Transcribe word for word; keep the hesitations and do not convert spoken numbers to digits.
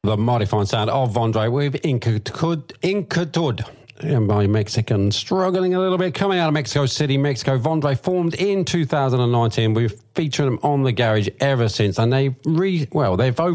The mighty fine sound of Vondre with Inquietud, Inquietud. And by Mexican, struggling a little bit, coming out of Mexico City, Mexico. Vondre formed in two thousand nineteen. We've featured them on the garage ever since, and they've re well, they've opened